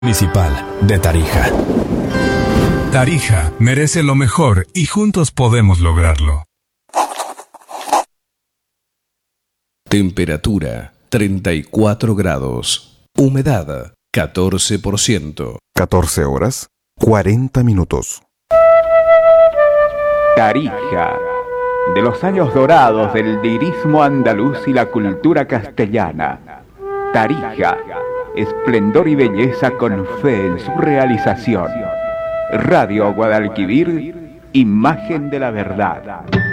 Municipal de Tarija. Tarija merece lo mejor y juntos podemos lograrlo. Temperatura 34 grados. Humedad 14%. 14 horas, 40 minutos. Tarija, de los años dorados del lirismo andaluz y la cultura castellana. Tarija, esplendor y belleza con fe en su realización. Radio Guadalquivir, imagen de la verdad.